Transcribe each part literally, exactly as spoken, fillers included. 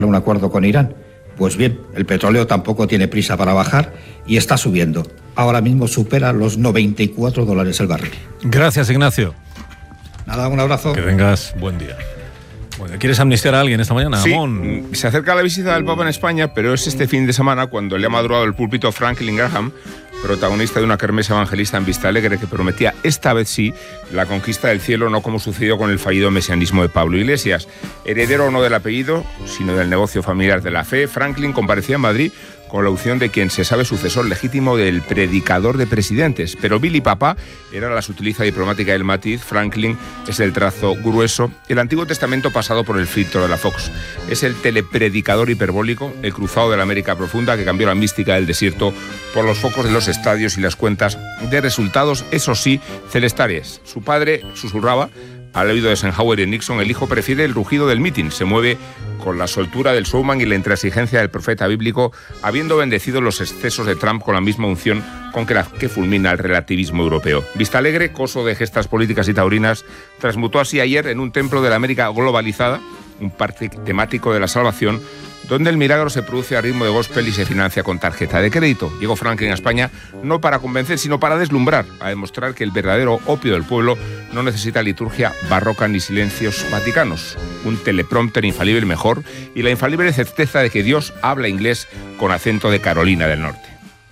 un acuerdo con Irán. Pues bien, el petróleo tampoco tiene prisa para bajar y está subiendo. Ahora mismo supera los noventa y cuatro dólares el barril. Gracias, Ignacio. Nada, un abrazo. Que tengas buen día. Bueno, ¿quieres amnistiar a alguien esta mañana, Sí, Amón? se acerca la visita del Papa en España, pero es este fin de semana cuando le ha madurado el púlpito Franklin Graham, protagonista de una kermés evangelista en Vistalegre que prometía, esta vez sí, la conquista del cielo, no como sucedió con el fallido mesianismo de Pablo Iglesias. Heredero no del apellido, sino del negocio familiar de la fe, Franklin comparecía en Madrid con la opción de quien se sabe sucesor legítimo del predicador de presidentes. Pero Billy Papa era la sutileza diplomática del matiz, Franklin es el trazo grueso, el Antiguo Testamento pasado por el filtro de la Fox. Es el telepredicador hiperbólico, el cruzado de la América profunda que cambió la mística del desierto por los focos de los estadios y las cuentas de resultados, eso sí, celestales. Su padre susurraba al oído de Eisenhower y Nixon: el hijo prefiere el rugido del mitin, se mueve con la soltura del showman y la intransigencia del profeta bíblico, habiendo bendecido los excesos de Trump con la misma unción con que la que fulmina el relativismo europeo. Vistalegre, coso de gestas políticas y taurinas, transmutó así ayer en un templo de la América globalizada, un parque temático de la salvación, donde el milagro se produce a ritmo de gospel y se financia con tarjeta de crédito. Llegó Franklin a España no para convencer, sino para deslumbrar, a demostrar que el verdadero opio del pueblo no necesita liturgia barroca ni silencios vaticanos. Un teleprompter infalible mejor y la infalible certeza de que Dios habla inglés con acento de Carolina del Norte.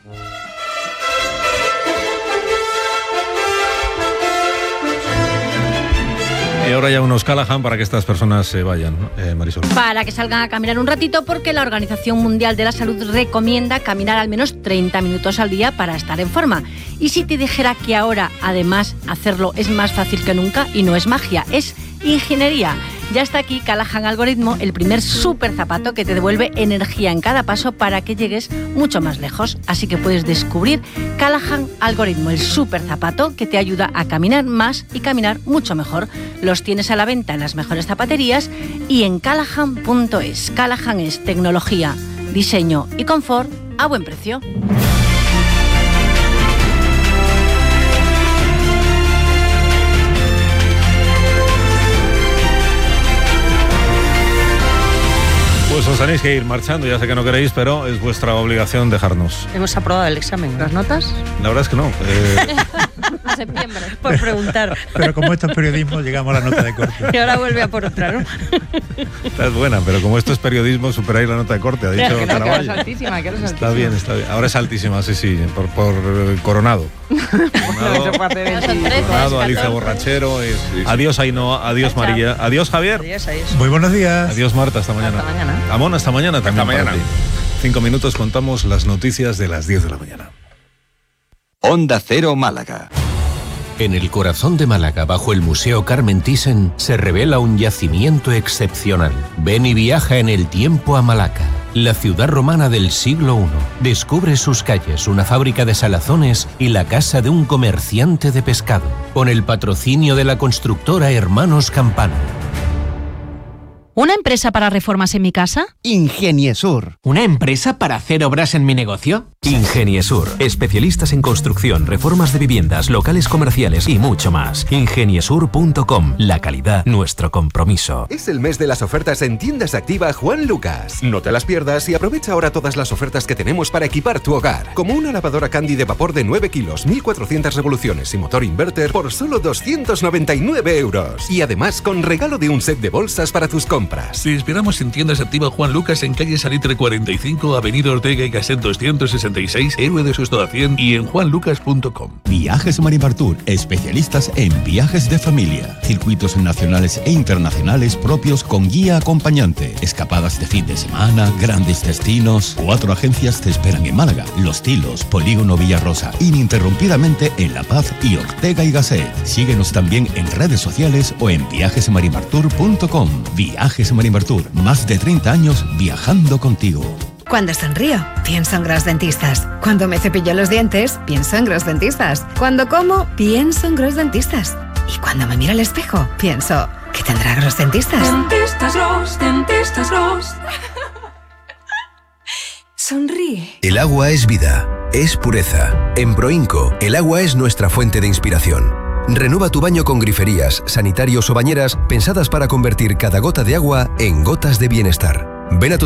Y ahora ya unos Callahan para que estas personas se vayan, ¿no? eh, Marisol. Para que salgan a caminar un ratito, porque la Organización Mundial de la Salud recomienda caminar al menos treinta minutos al día para estar en forma. Y si te dijera que ahora, además, hacerlo es más fácil que nunca, y no es magia, es ingeniería. Ya está aquí Callahan Algoritmo, el primer súper zapato que te devuelve energía en cada paso para que llegues mucho más lejos. Así que puedes descubrir Callahan Algoritmo, el súper zapato que te ayuda a caminar más y caminar mucho mejor. Los tienes a la venta en las mejores zapaterías y en callahan punto es. Callahan es tecnología, diseño y confort a buen precio. Pues os tenéis que ir marchando, ya sé que no queréis, pero es vuestra obligación dejarnos. Hemos aprobado el examen. ¿Las notas? La verdad es que no. Eh... A septiembre, por preguntar. Pero como esto es periodismo, llegamos a la nota de corte. Y ahora vuelve a por otra, ¿no? Esta es buena, pero como esto es periodismo, superáis la nota de corte, ha dicho que no, Caraballo. que es altísima, que es altísima. Está bien, está bien. Ahora es altísima, sí, sí, por, por Coronado. Coronado, Coronado, Alicia Borrachero. Es, sí, sí. Adiós, Ainhoa, adiós, chao, María. Adiós, Javier. Adiós, adiós. Muy buenos días. Adiós, Marta, hasta mañana. Hasta mañana. Amón, hasta mañana también. Hasta mañana. Cinco minutos contamos las noticias de las diez de la mañana. Onda Cero Málaga. En el corazón de Málaga, bajo el Museo Carmen Thyssen, se revela un yacimiento excepcional. Ven y viaja en el tiempo a Malaca, la ciudad romana del siglo primero. Descubre sus calles, una fábrica de salazones y la casa de un comerciante de pescado. Con el patrocinio de la constructora Hermanos Campano. ¿Una empresa para reformas en mi casa? Ingeniesur. ¿Una empresa para hacer obras en mi negocio? Ingeniesur. Especialistas en construcción, reformas de viviendas, locales comerciales y mucho más. Ingeniesur punto com. La calidad, nuestro compromiso. Es el mes de las ofertas en Tiendas Activa Juan Lucas. No te las pierdas y aprovecha ahora todas las ofertas que tenemos para equipar tu hogar. Como una lavadora Candy de vapor de nueve kilos, mil cuatrocientas revoluciones y motor inverter por solo doscientos noventa y nueve euros. Y además con regalo de un set de bolsas para tus compras. Te esperamos en Tiendas Activa Juan Lucas en calle Salitre cuarenta y cinco, avenida Ortega y Gasset doscientos sesenta y seis, Héroe de Sosto cien y en juan lucas punto com. Viajes Marimartur, especialistas en viajes de familia. Circuitos nacionales e internacionales propios con guía acompañante. Escapadas de fin de semana, grandes destinos. Cuatro agencias te esperan en Málaga, Los Tilos, Polígono Villarrosa, ininterrumpidamente en La Paz y Ortega y Gasset. Síguenos también en redes sociales o en viajes marimartur punto com. Viajes Marimartur, más de treinta años viajando contigo. Cuando sonrío, pienso en Gros Dentistas. Cuando me cepillo los dientes, pienso en Gros Dentistas. Cuando como, pienso en Gros Dentistas. Y cuando me miro al espejo, pienso, ¿qué tendrá Gros Dentistas? Dentistas Gros, Dentistas Gros. Sonríe. El agua es vida, es pureza. En Proinco, el agua es nuestra fuente de inspiración. Renueva tu baño con griferías, sanitarios o bañeras pensadas para convertir cada gota de agua en gotas de bienestar. Ven a tu